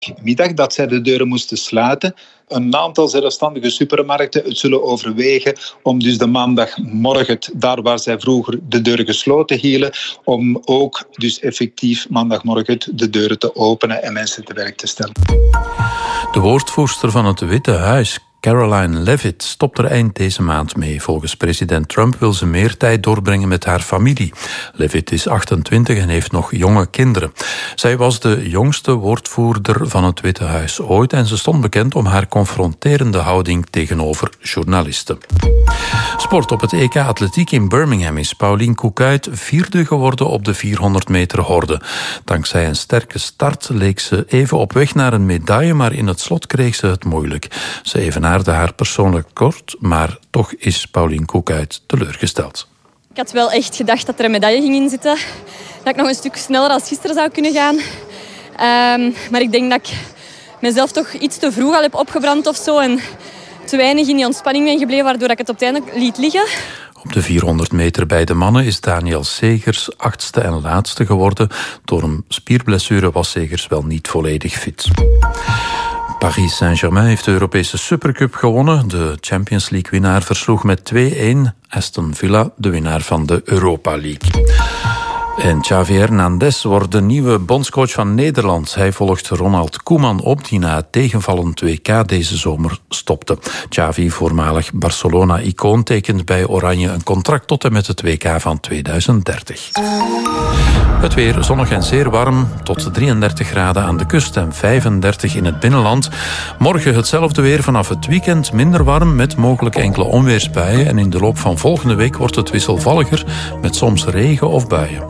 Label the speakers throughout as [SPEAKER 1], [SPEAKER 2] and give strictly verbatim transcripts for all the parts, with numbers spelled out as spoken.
[SPEAKER 1] middag dat zij de deuren moesten sluiten. Een aantal zelfstandige supermarkten het zullen overwegen om dus de maandagmorgen, daar waar zij vroeger de deuren gesloten hielden, om ook dus effectief maandagmorgen de deuren te openen en mensen te werk te stellen.
[SPEAKER 2] De woordvoerster van het Witte Huis, Caroline Leavitt, stopt er eind deze maand mee. Volgens president Trump wil ze meer tijd doorbrengen met haar familie. Leavitt is achtentwintig en heeft nog jonge kinderen. Zij was de jongste woordvoerder van het Witte Huis ooit en ze stond bekend om haar confronterende houding tegenover journalisten. Sport. Op het E K Atletiek in Birmingham is Pauline Koekuyt vierde geworden op de vierhonderd meter horde. Dankzij een sterke start leek ze even op weg naar een medaille, maar in het slot kreeg ze het moeilijk. Ze evenaarde haar persoonlijk kort, maar toch is Pauline Koekuyt teleurgesteld.
[SPEAKER 3] Ik had wel echt gedacht dat er een medaille ging in zitten. Dat ik nog een stuk sneller als gisteren zou kunnen gaan. Um, maar ik denk dat ik mezelf toch iets te vroeg al heb opgebrand of zo. En te weinig in die ontspanning ben gebleven, waardoor ik het op het einde liet liggen.
[SPEAKER 2] Op de vierhonderd meter bij de mannen is Daniel Segers achtste en laatste geworden. Door een spierblessure was Segers wel niet volledig fit. Paris Saint-Germain heeft de Europese Supercup gewonnen. De Champions League-winnaar versloeg met twee-een Aston Villa, de winnaar van de Europa League. En Xavi Hernandez wordt de nieuwe bondscoach van Nederland. Hij volgt Ronald Koeman op, die na het tegenvallend W K deze zomer stopte. Xavi, voormalig Barcelona-icoon, tekent bij Oranje een contract tot en met het W K van tweeduizend dertig. Het weer zonnig en zeer warm, tot drieëndertig graden aan de kust en vijfendertig in het binnenland. Morgen hetzelfde weer, vanaf het weekend minder warm met mogelijk enkele onweersbuien. En in de loop van volgende week wordt het wisselvalliger met soms regen of buien.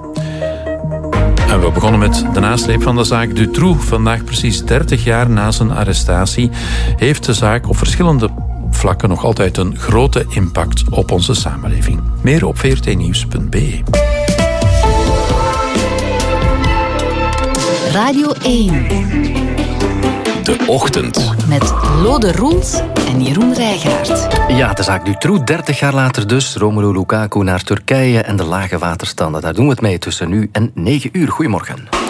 [SPEAKER 2] En we begonnen met de nasleep van de zaak Dutroux. Vandaag precies dertig jaar na zijn arrestatie heeft de zaak op verschillende vlakken nog altijd een grote impact op onze samenleving. Meer op v r t nieuws punt b e.
[SPEAKER 4] Radio één.
[SPEAKER 5] De Ochtend.
[SPEAKER 4] Met Lode Roels en Jeroen Rijgaard.
[SPEAKER 5] Ja, de zaak Dutroux, dertig jaar later dus. Romelu Lukaku naar Turkije en de lage waterstanden. Daar doen we het mee tussen nu en negen uur. Goedemorgen.